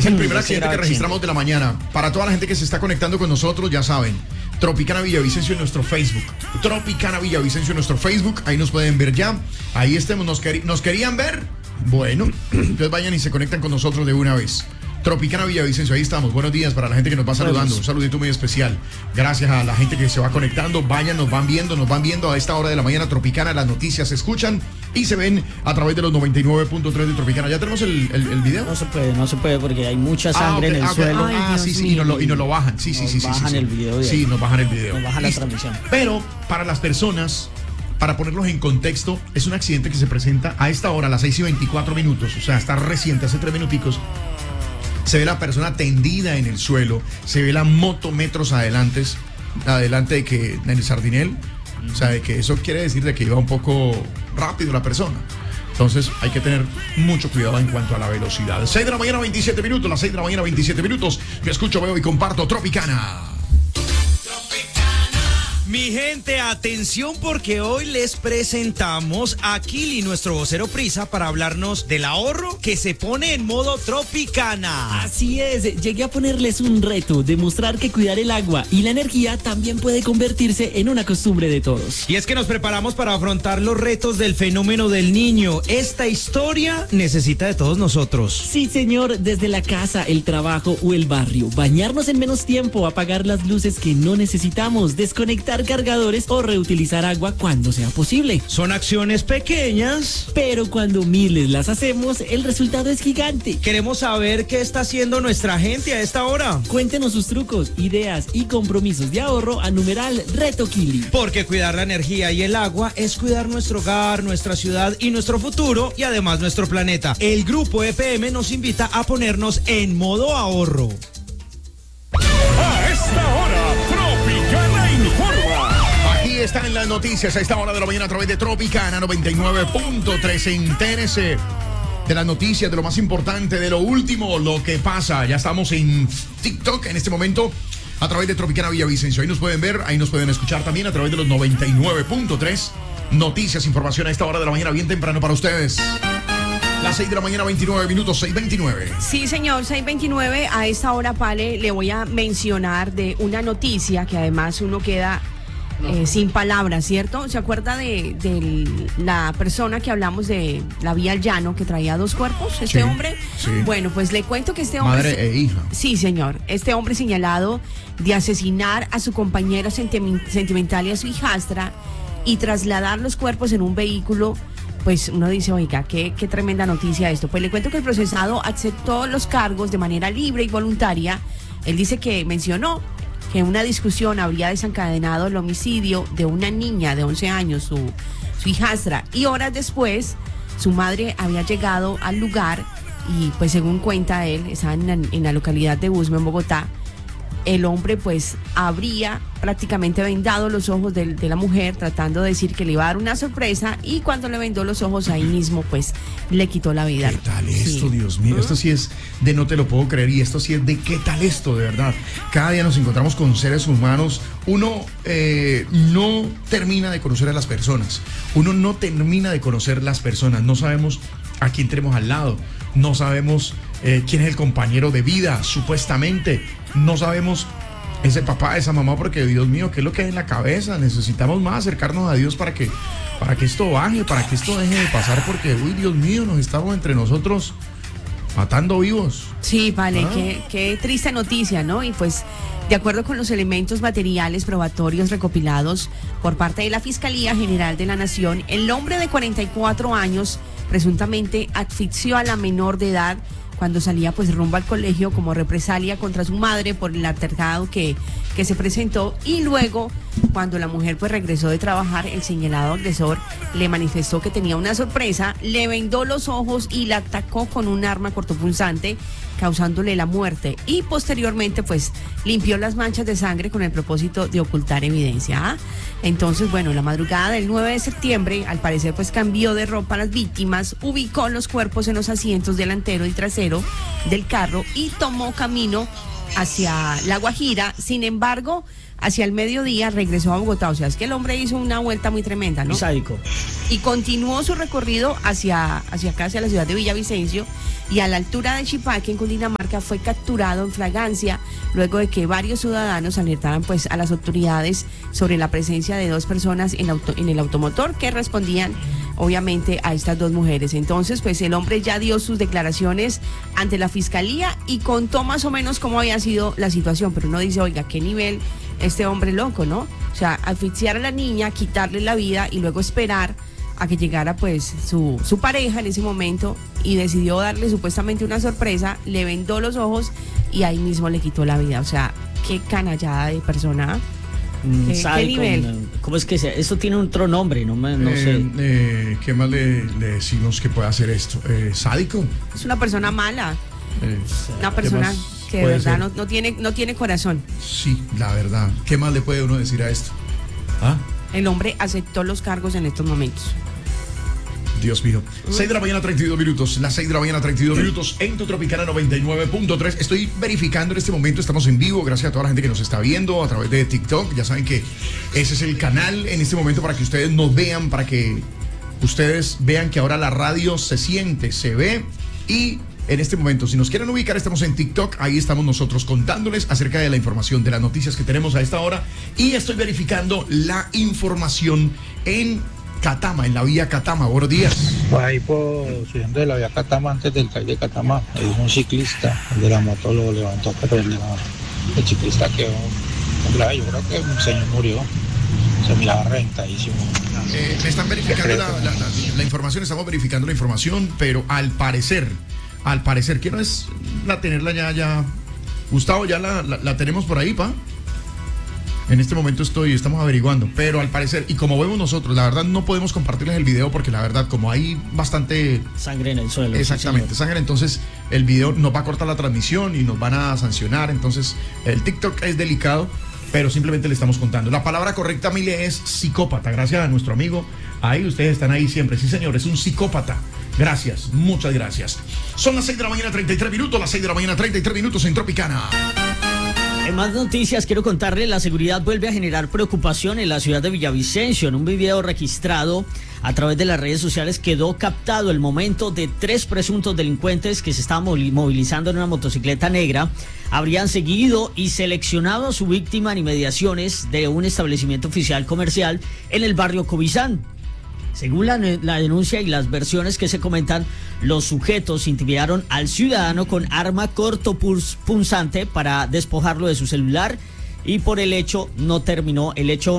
el primer accidente que registramos de la mañana. Para toda la gente que se está conectando con nosotros, ya saben, Tropicana Villavicencio en nuestro Facebook. Tropicana Villavicencio en nuestro Facebook. Ahí nos pueden ver ya. Ahí estemos. ¿Nos querían ver? Bueno, entonces vayan y se conectan con nosotros de una vez. Tropicana Villavicencio, ahí estamos. Buenos días para la gente que nos va saludando. Un saludito muy especial. Gracias a la gente que se va conectando. Vayan, nos van viendo a esta hora de la mañana. Tropicana, las noticias se escuchan y se ven a través de los 99.3 de Tropicana. ¿Ya tenemos el video? No se puede porque hay mucha sangre en el suelo. Ay, sí, y nos lo bajan. Sí. Bajan el video. Sí, nos bajan el video. Nos bajan la transmisión. Pero para las personas, para ponerlos en contexto, es un accidente que se presenta a esta hora, a las 6:24. O sea, está reciente, hace 3 minuticos. Se ve la persona tendida en el suelo, se ve la moto metros adelante de que en el Sardinel. O sea, de que eso quiere decir de que iba un poco rápido la persona. Entonces hay que tener mucho cuidado en cuanto a la velocidad. 6 de la mañana, 27 minutos. Las 6 de la mañana, 27 minutos. Yo escucho, veo y comparto Tropicana. Mi gente, atención porque hoy les presentamos a Kili, nuestro vocero Prisa, para hablarnos del ahorro que se pone en modo Tropicana. Así es, llegué a ponerles un reto, demostrar que cuidar el agua y la energía también puede convertirse en una costumbre de todos. Y es que nos preparamos para afrontar los retos del fenómeno del niño. Esta historia necesita de todos nosotros. Sí, señor, desde la casa, el trabajo o el barrio, bañarnos en menos tiempo, apagar las luces que no necesitamos, desconectar cargadores o reutilizar agua cuando sea posible. Son acciones pequeñas, pero cuando miles las hacemos, el resultado es gigante. Queremos saber qué está haciendo nuestra gente a esta hora. Cuéntenos sus trucos, ideas y compromisos de ahorro a numeral Reto Kili. Porque cuidar la energía y el agua es cuidar nuestro hogar, nuestra ciudad y nuestro futuro, y además nuestro planeta. El grupo EPM nos invita a ponernos en modo ahorro. A esta hora, Tropicana informa. Aquí están las noticias a esta hora de la mañana a través de Tropicana 99.3. Entérese de las noticias, de lo más importante, de lo último, lo que pasa. Ya estamos en TikTok en este momento a través de Tropicana Villavicencio. Ahí nos pueden ver, ahí nos pueden escuchar también a través de los 99.3. Noticias, información a esta hora de la mañana bien temprano para ustedes. Las 6 de la mañana, 29 minutos, 6:29. Sí, señor, 6:29. A esta hora, Pale, le voy a mencionar de una noticia que además uno queda sin palabras, ¿cierto? ¿Se acuerda de la persona que hablamos de la vía al llano que traía 2 cuerpos? ¿Este hombre? Sí. Bueno, pues le cuento que este hombre... Madre e hija. Sí, señor. Este hombre señalado de asesinar a su compañera sentimental y a su hijastra y trasladar los cuerpos en un vehículo. Pues uno dice, oiga, qué tremenda noticia esto. Pues le cuento que el procesado aceptó los cargos de manera libre y voluntaria. Él dice que mencionó que una discusión habría desencadenado el homicidio de una niña de 11 años, su hijastra, y horas después su madre había llegado al lugar y pues según cuenta él, estaban en la localidad de Usme, en Bogotá. El hombre pues habría prácticamente vendado los ojos de la mujer tratando de decir que le iba a dar una sorpresa y cuando le vendó los ojos ahí mismo pues le quitó la vida. ¿Qué tal esto, Dios mío? Esto sí es de no te lo puedo creer y esto sí es de qué tal esto, de verdad. Cada día nos encontramos con seres humanos. Uno no termina de conocer a las personas. No sabemos a quién tenemos al lado. No sabemos quién es el compañero de vida, supuestamente. No sabemos ese papá, esa mamá, porque Dios mío, ¿qué es lo que hay en la cabeza? Necesitamos más acercarnos a Dios para que esto baje, para que esto deje de pasar, porque, uy, Dios mío, nos estamos entre nosotros matando vivos. Sí, vale, qué triste noticia, ¿no? Y pues, de acuerdo con los elementos materiales probatorios recopilados por parte de la Fiscalía General de la Nación, el hombre de 44 años presuntamente asfixió a la menor de edad cuando salía pues rumbo al colegio como represalia contra su madre por el altercado que se presentó, y luego cuando la mujer pues regresó de trabajar, el señalado agresor le manifestó que tenía una sorpresa, le vendó los ojos y la atacó con un arma cortopunzante, causándole la muerte, y posteriormente pues limpió las manchas de sangre con el propósito de ocultar evidencia. Entonces, bueno, la madrugada del 9 de septiembre, al parecer pues cambió de ropa a las víctimas, ubicó los cuerpos en los asientos delantero y trasero del carro y tomó camino hacia La Guajira. Sin embargo, hacia el mediodía regresó a Bogotá. O sea, es que el hombre hizo una vuelta muy tremenda, ¿no? Muy sádico. Y continuó su recorrido hacia acá, hacia la ciudad de Villavicencio, y a la altura de Chipaque, en Cundinamarca, fue capturado en fragancia luego de que varios ciudadanos alertaran pues a las autoridades sobre la presencia de dos personas en el automotor que respondían obviamente a estas dos mujeres. Entonces pues el hombre ya dio sus declaraciones ante la fiscalía y contó más o menos cómo había sido la situación, pero uno dice, oiga, qué nivel este hombre loco, ¿no? O sea, asfixiar a la niña, quitarle la vida y luego esperar a que llegara pues su pareja en ese momento, y decidió darle supuestamente una sorpresa, le vendó los ojos y ahí mismo le quitó la vida. O sea, qué canallada de persona. ¿Qué nivel? ¿Cómo es que sea? Esto tiene otro nombre, no sé. ¿Qué más le decimos que puede hacer esto? ¿Sádico? Es una persona mala. Una persona que de verdad no tiene corazón. Sí, la verdad. ¿Qué más le puede uno decir a esto? ¿Ah? El hombre aceptó los cargos en estos momentos. Dios mío. 6 de la mañana, 32 minutos. Las 6 de la mañana, 32 minutos en tu Tropicana 99.3. Estoy verificando en este momento, estamos en vivo, gracias a toda la gente que nos está viendo a través de TikTok. Ya saben que ese es el canal en este momento para que ustedes nos vean, para que ustedes vean que ahora la radio se siente, se ve. Y en este momento, si nos quieren ubicar, estamos en TikTok. Ahí estamos nosotros contándoles acerca de la información, de las noticias que tenemos a esta hora. Y estoy verificando la información en Catama, en la vía Catama. Buenos días. Pues ahí subiendo de la vía Catama, antes del CAI de Catama, hay un ciclista, el de la moto lo levantó, pero el ciclista quedó grave. Yo creo que un señor murió, se miraba reventadísimo. Me están verificando la información, estamos verificando la información, pero al parecer, quiero tenerla ya. Gustavo, ya la tenemos por ahí, pa. En este momento estamos averiguando, pero al parecer, y como vemos nosotros, la verdad no podemos compartirles el video porque la verdad, como hay bastante sangre en el suelo. Exactamente, sí, sangre, entonces el video nos va a cortar la transmisión y nos van a sancionar. Entonces el TikTok es delicado, pero simplemente le estamos contando. La palabra correcta, Mile, es psicópata. Gracias a nuestro amigo. Ahí ustedes están ahí siempre. Sí, señor, es un psicópata. Gracias, muchas gracias. Son las 6 de la mañana, 33 minutos. Las 6 de la mañana, 33 minutos en Tropicana. En más noticias, quiero contarle, la seguridad vuelve a generar preocupación en la ciudad de Villavicencio. En un video registrado a través de las redes sociales quedó captado el momento de 3 presuntos delincuentes que se estaban movilizando en una motocicleta negra. Habrían seguido y seleccionado a su víctima en inmediaciones de un establecimiento oficial comercial en el barrio Cobizán. Según la denuncia y las versiones que se comentan, los sujetos intimidaron al ciudadano con arma cortopunzante para despojarlo de su celular, y por el hecho no terminó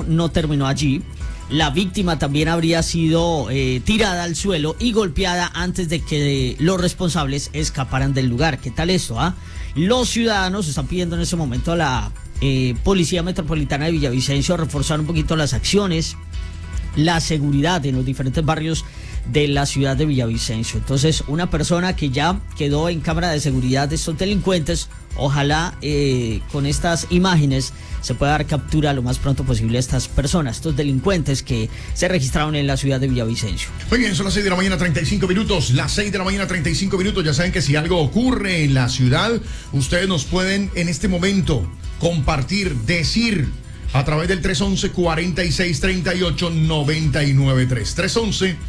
allí. La víctima también habría sido tirada al suelo y golpeada antes de que los responsables escaparan del lugar. ¿Qué tal esto? Los ciudadanos están pidiendo en ese momento a la Policía Metropolitana de Villavicencio reforzar un poquito las acciones, la seguridad en los diferentes barrios de la ciudad de Villavicencio. Entonces, una persona que ya quedó en cámara de seguridad de estos delincuentes, ojalá con estas imágenes se pueda dar captura lo más pronto posible a estas personas, estos delincuentes que se registraron en la ciudad de Villavicencio. Muy bien, son las 6 de la mañana, 35 minutos. Las 6 de la mañana, 35 minutos. Ya saben que si algo ocurre en la ciudad, ustedes nos pueden en este momento compartir, decir a través del 311-4638-993.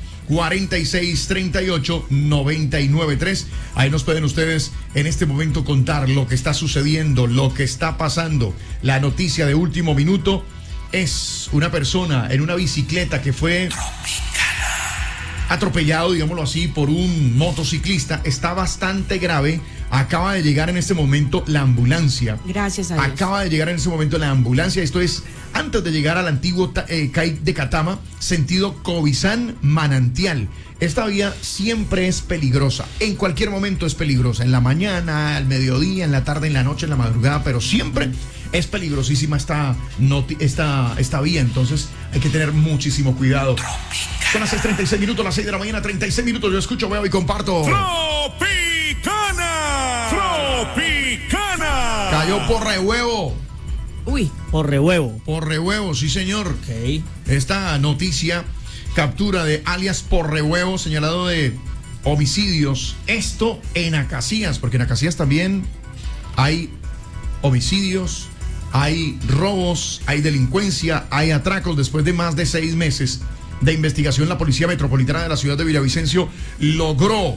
311-4638-993. Ahí nos pueden ustedes en este momento contar lo que está sucediendo, lo que está pasando. La noticia de último minuto es una persona en una bicicleta que fue atropellado, digámoslo así, por un motociclista. Está bastante grave. Acaba de llegar en este momento la ambulancia. Gracias a Dios. Acaba de llegar en este momento la ambulancia. Esto es antes de llegar al antiguo CAI de Catama, sentido Cobizán Manantial. Esta vía siempre es peligrosa. En cualquier momento es peligrosa. En la mañana, al mediodía, en la tarde, en la noche, en la madrugada, pero siempre es peligrosísima esta vía. Entonces hay que tener muchísimo cuidado. Son las 6:36 minutos, las 6 de la mañana, 36 minutos. Yo escucho, veo y comparto. ¡Tropicana! ¡Tropicana! Cayó por rehuevo. Uy. Por rehuevo. Por rehuevo, sí, señor. Ok. Esta noticia, captura de alias por rehuevo, señalado de homicidios. Esto en Acacías, porque en Acacías también hay homicidios, hay robos, hay delincuencia, hay atracos. Después de más de 6 meses de investigación, la Policía Metropolitana de la ciudad de Villavicencio logró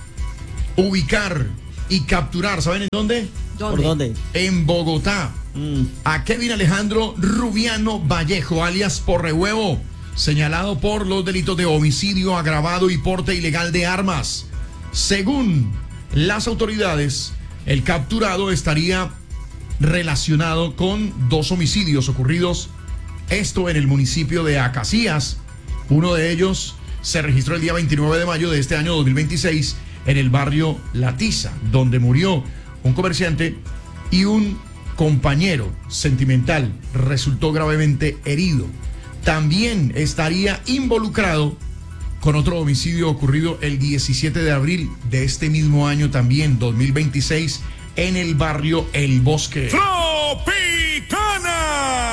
ubicar y capturar, ¿saben en dónde? ¿Por dónde? En Bogotá. A Kevin Alejandro Rubiano Vallejo, alias Porrehuevo, señalado por los delitos de homicidio agravado y porte ilegal de armas. Según las autoridades, el capturado estaría relacionado con 2 homicidios ocurridos, esto en el municipio de Acacías. Uno de ellos se registró el día 29 de mayo de este año 2026 en el barrio La Tiza, donde murió un comerciante y un compañero sentimental resultó gravemente herido. También estaría involucrado con otro homicidio ocurrido el 17 de abril de este mismo año, también 2026, en el barrio El Bosque. ¡Tropicana!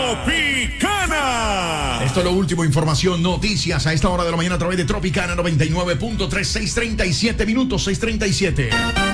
¡Tropicana! Esto es lo último, información, noticias a esta hora de la mañana a través de Tropicana 99.3, 6:37 minutos, 6:37.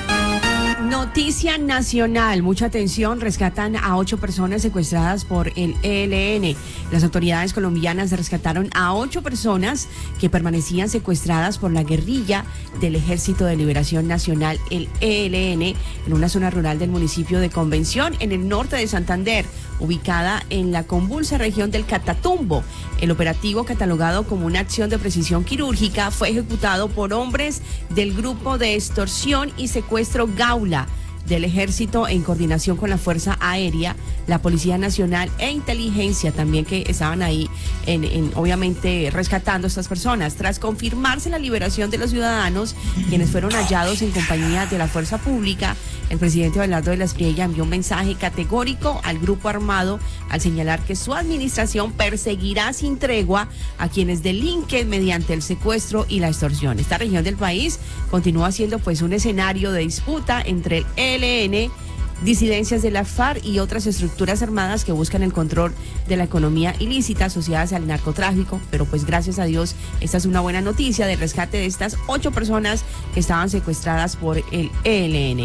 Noticia nacional, mucha atención, rescatan a 8 personas secuestradas por el ELN. Las autoridades colombianas rescataron a 8 personas que permanecían secuestradas por la guerrilla del Ejército de Liberación Nacional, el ELN, en una zona rural del municipio de Convención, en el norte de Santander, ubicada en la convulsa región del Catatumbo. El operativo, catalogado como una acción de precisión quirúrgica, fue ejecutado por hombres del grupo de extorsión y secuestro Gaula del Ejército en coordinación con la Fuerza Aérea, la Policía Nacional e Inteligencia también, que estaban ahí obviamente rescatando a estas personas. Tras confirmarse la liberación de los ciudadanos, quienes fueron hallados en compañía de la Fuerza Pública, el presidente Abelardo de la Espriella envió un mensaje categórico al grupo armado al señalar que su administración perseguirá sin tregua a quienes delinquen mediante el secuestro y la extorsión. Esta región del país continúa siendo pues un escenario de disputa entre el ELN, disidencias de la FARC y otras estructuras armadas que buscan el control de la economía ilícita asociadas al narcotráfico. Pero pues gracias a Dios, esta es una buena noticia del rescate de estas 8 personas que estaban secuestradas por el ELN.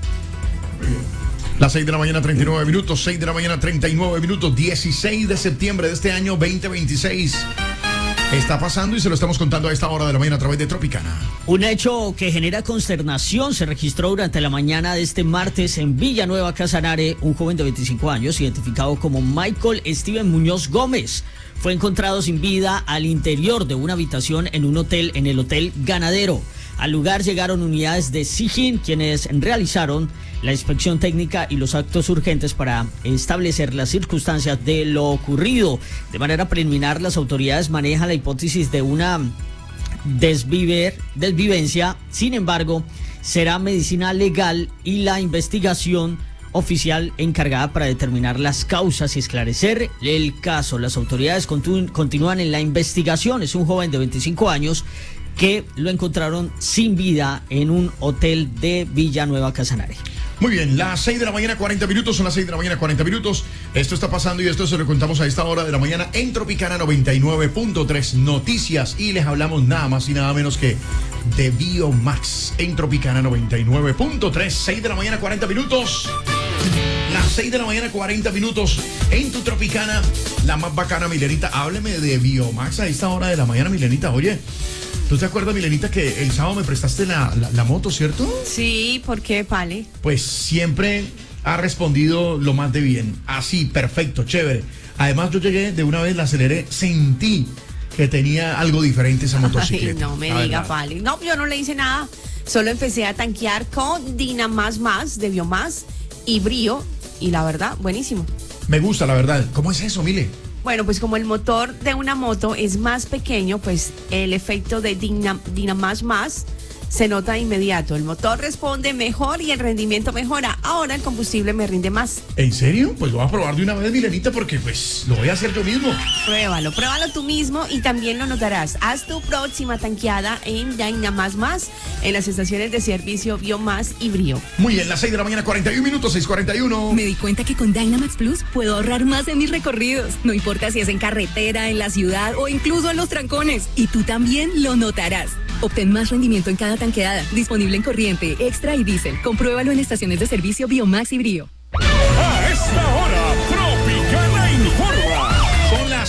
Las 6 de la mañana, 39 minutos, 6 de la mañana, 39 minutos, 16 de septiembre de este año 2026. Está pasando y se lo estamos contando a esta hora de la mañana a través de Tropicana. Un hecho que genera consternación se registró durante la mañana de este martes en Villanueva Casanare. Un joven de 25 años, identificado como Michael Steven Muñoz Gómez, fue encontrado sin vida al interior de una habitación en un hotel, en el Hotel Ganadero. Al lugar llegaron unidades de SIJIN, quienes realizaron la inspección técnica y los actos urgentes para establecer las circunstancias de lo ocurrido. De manera preliminar, las autoridades manejan la hipótesis de una desvivencia. Sin embargo, será medicina legal y la investigación oficial encargada para determinar las causas y esclarecer el caso. Las autoridades continúan en la investigación. Es un joven de 25 años que lo encontraron sin vida en un hotel de Villanueva Casanare. Muy bien, las 6 de la mañana, 40 minutos, son las 6 de la mañana, 40 minutos. Esto está pasando y esto se lo contamos a esta hora de la mañana en Tropicana 99.3 Noticias. Y les hablamos nada más y nada menos que de Biomax en Tropicana 99.3, 6 de la mañana, 40 minutos. Las 6 de la mañana, 40 minutos en tu Tropicana, la más bacana, Milenita. Hábleme de Biomax a esta hora de la mañana, Milenita. Oye, ¿tú te acuerdas, Milenita, que el sábado me prestaste la moto, cierto? Sí, ¿por qué, Pale? Pues siempre ha respondido lo más de bien. Así, perfecto, chévere. Además, yo llegué, de una vez la aceleré, sentí que tenía algo diferente esa motocicleta. Ay, no me diga, Pale. No, yo no le hice nada. Solo empecé a tanquear con Dynamás de Biomax y Brío. Y la verdad, buenísimo. Me gusta, la verdad. ¿Cómo es eso, Mile? Bueno, pues como el motor de una moto es más pequeño, pues el efecto de Dynamás se nota de inmediato. El motor responde mejor y el rendimiento mejora. Ahora el combustible me rinde más. ¿En serio? Pues lo voy a probar de una vez, Milenita, porque pues lo voy a hacer yo mismo. Pruébalo tú mismo y también lo notarás. Haz tu próxima tanqueada en Dynamás en las estaciones de servicio Biomax y Brío. Muy bien, las 6 de la mañana, 41 minutos, 6:41. Me di cuenta que con Dynamax Plus puedo ahorrar más en mis recorridos. No importa si es en carretera, en la ciudad o incluso en los trancones. Y tú también lo notarás. Obtén más rendimiento en cada tanqueada. Disponible en corriente, extra y diésel. Compruébalo en estaciones de servicio Biomax y Brío. A esta hora,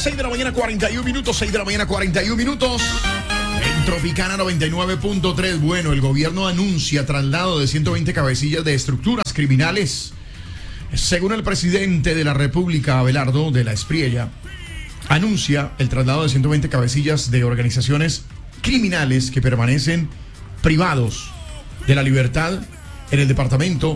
6 de la mañana, 41 minutos. 6 de la mañana, 41 minutos. En Tropicana 99.3. Bueno, el gobierno anuncia traslado de 120 cabecillas de estructuras criminales. Según el presidente de la República, Abelardo de la Espriella, anuncia el traslado de 120 cabecillas de organizaciones criminales que permanecen privados de la libertad en el departamento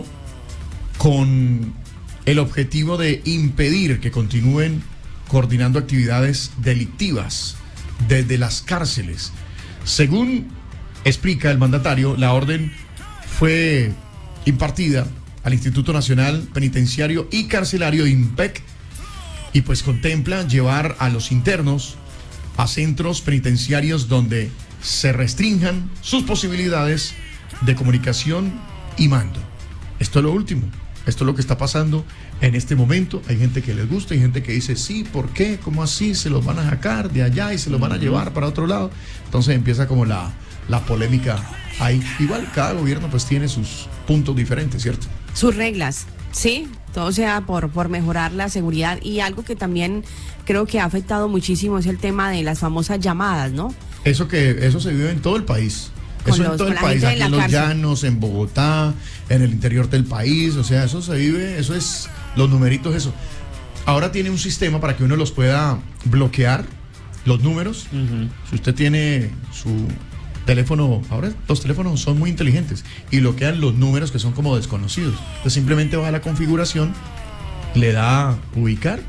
con el objetivo de impedir que continúen coordinando actividades delictivas desde las cárceles. Según explica el mandatario, la orden fue impartida al Instituto Nacional Penitenciario y Carcelario INPEC y pues contempla llevar a los internos a centros penitenciarios donde se restrinjan sus posibilidades de comunicación y mando. Esto es lo último, esto es lo que está pasando en este momento. Hay gente que les gusta, hay gente que dice, sí, ¿por qué? ¿Cómo así? Se los van a sacar de allá y se los van a llevar para otro lado. Entonces empieza como la polémica ahí. Igual cada gobierno pues tiene sus puntos diferentes, ¿cierto? Sus reglas, sí, todo sea por mejorar la seguridad. Y algo que también creo que ha afectado muchísimo es el tema de las famosas llamadas, ¿no? Eso se vive en todo el país. Eso en todo el país, aquí en los llanos, en Bogotá, en el interior del país, o sea, eso se vive, eso es los numeritos, eso. Ahora tiene un sistema para que uno los pueda bloquear, los números. Si usted tiene su teléfono, ahora los teléfonos son muy inteligentes y bloquean los números que son como desconocidos. Entonces simplemente va a la configuración, le da ubicar,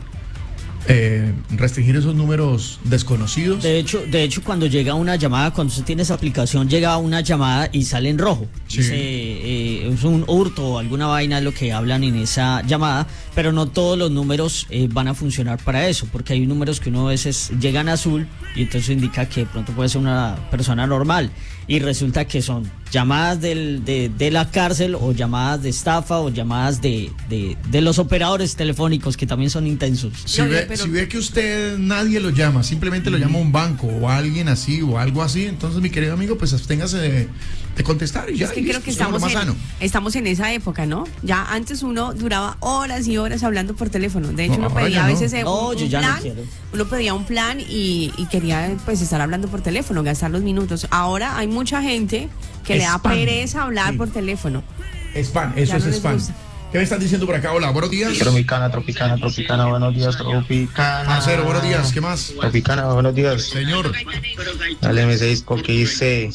restringir esos números desconocidos. De hecho, cuando llega una llamada, cuando usted tiene esa aplicación, llega una llamada y sale en rojo. Sí. Dice, es un hurto o alguna vaina es lo que hablan en esa llamada, pero no todos los números van a funcionar para eso, porque hay números que uno a veces llegan azul y entonces indica que de pronto puede ser una persona normal y resulta que son llamadas de la cárcel o llamadas de estafa o llamadas de los operadores telefónicos que también son intensos. Si ve que usted nadie lo llama, simplemente lo llama un banco o alguien así o algo así, entonces mi querido amigo, pues absténgase de contestar y ya. Es que creo que estamos en esa época, ¿no? Ya antes uno duraba horas y horas hablando por teléfono. De hecho, uno pedía a veces un plan, uno pedía un plan y quería pues estar hablando por teléfono, gastar los minutos. Ahora hay mucha gente que le da pereza hablar por teléfono. Spam, eso es spam. ¿Qué me están diciendo por acá? Hola, buenos días. Tropicana, buenos días, Tropicana. Marcelo, buenos días, ¿qué más? Tropicana, buenos días. Señor. Dale ese disco que dice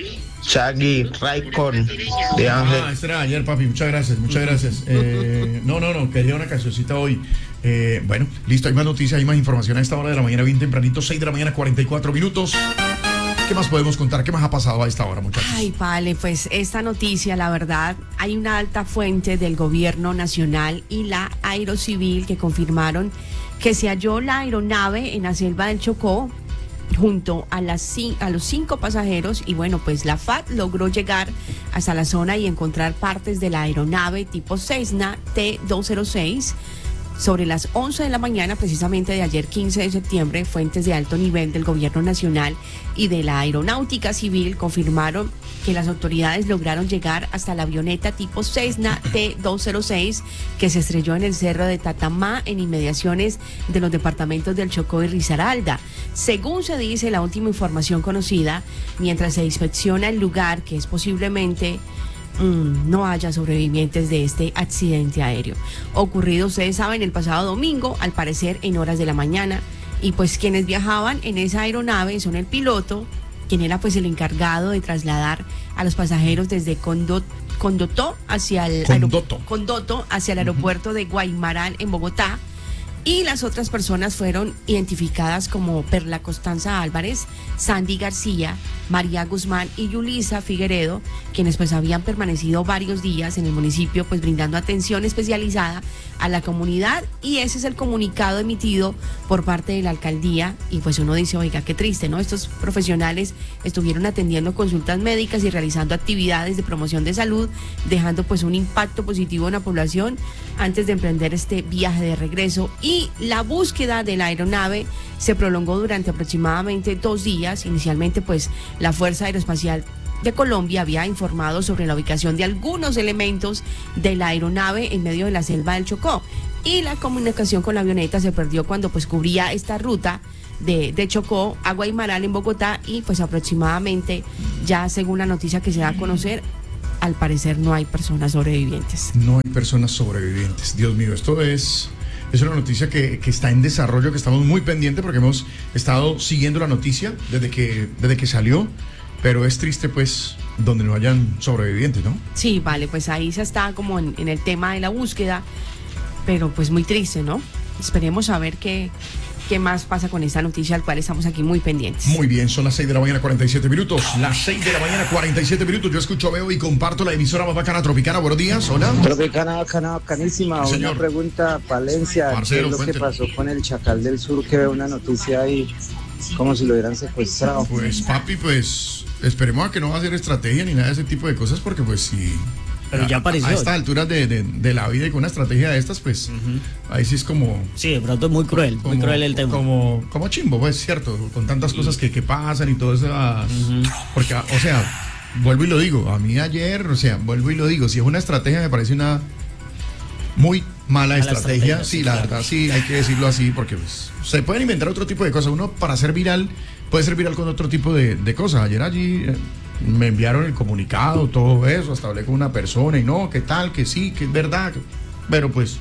Shaggy Raikon de Ángel. Este era ayer, papi, muchas gracias. No, quería una cancioncita hoy. Bueno, listo, hay más noticias, hay más información a esta hora de la mañana, bien tempranito, 6 de la mañana, 44 minutos. ¿Qué más podemos contar? ¿Qué más ha pasado a esta hora, muchachos? Ay, vale, pues esta noticia, la verdad, hay una alta fuente del gobierno nacional y la Aerocivil que confirmaron que se halló la aeronave en la selva del Chocó junto a los 5 pasajeros y bueno, pues la FAT logró llegar hasta la zona y encontrar partes de la aeronave tipo Cessna T-206. Sobre las 11 de la mañana, precisamente de ayer 15 de septiembre, fuentes de alto nivel del gobierno nacional y de la aeronáutica civil confirmaron que las autoridades lograron llegar hasta la avioneta tipo Cessna T-206 que se estrelló en el cerro de Tatamá en inmediaciones de los departamentos del Chocó y Risaralda. Según se dice, la última información conocida, mientras se inspecciona el lugar, que es posiblemente no haya sobrevivientes de este accidente aéreo ocurrido, ustedes saben, el pasado domingo, al parecer en horas de la mañana, y pues quienes viajaban en esa aeronave son el piloto, quien era pues el encargado de trasladar a los pasajeros desde Condoto hacia el aeropuerto de Guaymaral en Bogotá. Y las otras personas fueron identificadas como Perla Constanza Álvarez, Sandy García, María Guzmán y Yulisa Figueredo, quienes pues habían permanecido varios días en el municipio pues brindando atención especializada a la comunidad, y ese es el comunicado emitido por parte de la alcaldía. Y pues uno dice, oiga, qué triste, ¿no? Estos profesionales estuvieron atendiendo consultas médicas y realizando actividades de promoción de salud, dejando pues un impacto positivo en la población antes de emprender este viaje de regreso. Y la búsqueda de la aeronave se prolongó durante aproximadamente 2 días. Inicialmente pues la Fuerza Aeroespacial de Colombia había informado sobre la ubicación de algunos elementos de la aeronave en medio de la selva del Chocó, y la comunicación con la avioneta se perdió cuando pues cubría esta ruta de Chocó a Guaymaral en Bogotá, y pues aproximadamente, ya según la noticia que se da a conocer, al parecer no hay personas sobrevivientes. No hay personas sobrevivientes. Dios mío, esto es una noticia que está en desarrollo, que estamos muy pendientes porque hemos estado siguiendo la noticia desde que salió, pero es triste pues donde no hayan sobrevivientes, ¿no? Sí, vale, pues ahí se está como en el tema de la búsqueda, pero pues muy triste, ¿no? Esperemos a ver qué más pasa con esta noticia, al cual estamos aquí muy pendientes. Muy bien, son las 6 de la mañana, 47 minutos. Las 6 de la mañana, 47 minutos. Yo escucho, veo y comparto la emisora más bacana Tropicana. Buenos días, hola. Tropicana, bacana, bacanísima. Sí, una pregunta, Palencia. Marcelo, ¿qué es lo cuéntelo. que pasó con el Chacal del Sur? Que veo una noticia ahí como si lo hubieran secuestrado. Pues papi, pues esperemos a que no va a hacer estrategia ni nada de ese tipo de cosas, porque pues sí. Pero ya apareció. A estas alturas de la vida y con una estrategia de estas, pues ahí sí es como... Sí, de pronto es muy cruel el tema. Como chimbo, pues cierto, con tantas cosas que pasan y todo eso. Porque, o sea, vuelvo y lo digo, a mí ayer, o sea, vuelvo y lo digo, si es una estrategia me parece una muy mala estrategia. Sí, la verdad, sí, hay que decirlo así, porque pues, se pueden inventar otro tipo de cosas. Uno para ser viral, puede ser viral con otro tipo de cosas. Ayer allí... me enviaron el comunicado, todo eso, hasta hablé con una persona y no, que tal, que sí, que es verdad, pero pues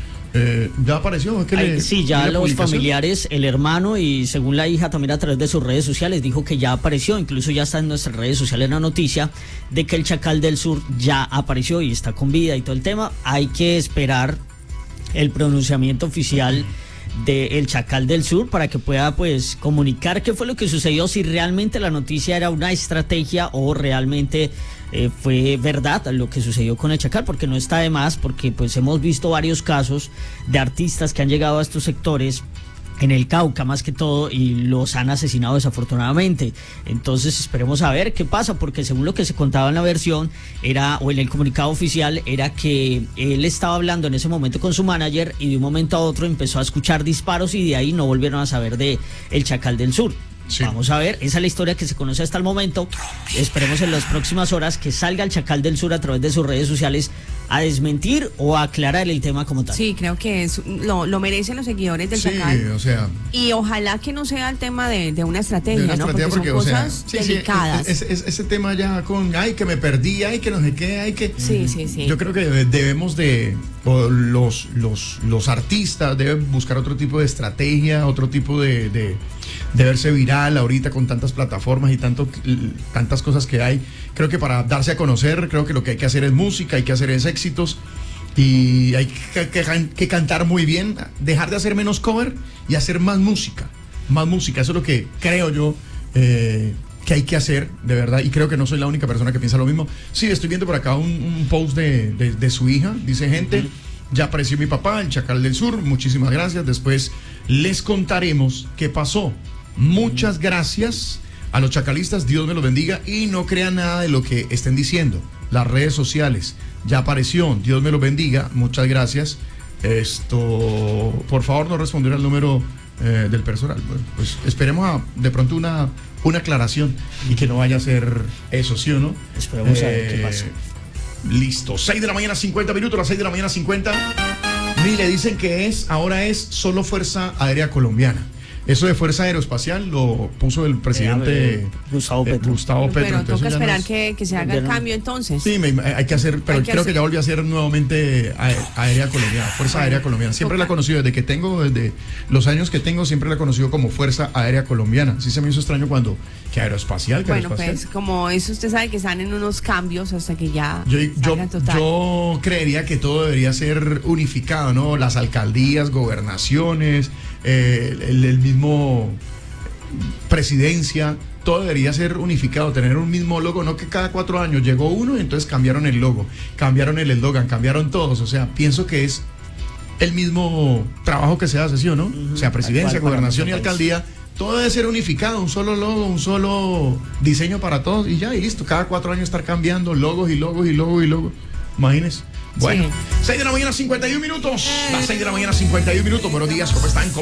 ya apareció. Es que sí, ya los familiares, el hermano y según la hija también a través de sus redes sociales dijo que ya apareció, incluso ya está en nuestras redes sociales la noticia de que el Chacal del Sur ya apareció y está con vida y todo el tema. Hay que esperar el pronunciamiento oficial del Chacal del Sur para que pueda pues comunicar qué fue lo que sucedió, si realmente la noticia era una estrategia o realmente fue verdad lo que sucedió con el Chacal, porque no está de más, porque pues hemos visto varios casos de artistas que han llegado a estos sectores en el Cauca más que todo y los han asesinado desafortunadamente. Entonces esperemos a ver qué pasa, porque según lo que se contaba en la versión era, o en el comunicado oficial, era que él estaba hablando en ese momento con su manager y de un momento a otro empezó a escuchar disparos y de ahí no volvieron a saber de el Chacal del Sur. Sí. Vamos a ver, esa es la historia que se conoce hasta el momento. Esperemos en las próximas horas que salga el Chacal del Sur a través de sus redes sociales a desmentir o a aclarar el tema como tal. Sí, creo que lo merecen los seguidores del Chacal. O sea, y ojalá que no sea el tema de una estrategia, ¿no? Porque son cosas delicadas. Ese tema ya con, ay, que me perdí, ay, que no sé qué, ay, que... Sí. Yo creo que debemos los artistas deben buscar otro tipo de estrategia, otro tipo de verse viral ahorita con tantas plataformas y tantas cosas que hay. Creo que para darse a conocer, creo que lo que hay que hacer es música, hay que hacer es éxitos y hay que cantar muy bien, dejar de hacer menos cover y hacer más música. Eso es lo que creo yo que hay que hacer, de verdad, y creo que no soy la única persona que piensa lo mismo. Sí, estoy viendo por acá un post de su hija, dice gente, ya apareció mi papá, el Chacal del Sur, muchísimas gracias, después les contaremos qué pasó. Muchas gracias a los chacalistas, Dios me los bendiga y no crean nada de lo que estén diciendo. Las redes sociales, ya apareció, Dios me los bendiga, muchas gracias. Por favor no responder al número del personal. Bueno, pues esperemos de pronto una aclaración y que no vaya a ser eso, ¿sí o no? Esperemos a ver qué pasa. Listo, 6 de la mañana 50 minutos, las 6 de la mañana 50. Ni le dicen que ahora es solo Fuerza Aérea Colombiana. Eso de Fuerza Aeroespacial lo puso el presidente Gustavo Petro. Pero toca esperar que se haga el cambio entonces. Sí, hay que hacer, pero creo que ya volvió a ser nuevamente Aérea Colombiana, Fuerza Aérea Colombiana. Siempre la he conocido desde los años que tengo, siempre la he conocido como Fuerza Aérea Colombiana. Sí se me hizo extraño cuando, que Aeroespacial, pues como eso usted sabe que están en unos cambios hasta que ya salgan total. Yo creería que todo debería ser unificado, ¿no? Las alcaldías, gobernaciones, el mismo presidencia, todo debería ser unificado, tener un mismo logo, no que cada 4 años llegó uno y entonces cambiaron el logo, cambiaron el eslogan, cambiaron todos. O sea, pienso que es el mismo trabajo que se hace, ¿sí o no? O sea, presidencia, gobernación y alcaldía, todo debe ser unificado, un solo logo, un solo diseño para todos y ya, y listo. Cada 4 años estar cambiando logos y logos y logos y logos. Imagínense. Bueno, 6 de la mañana 51 minutos. Las 6 de la mañana 51 minutos. Buenos días, ¿cómo están?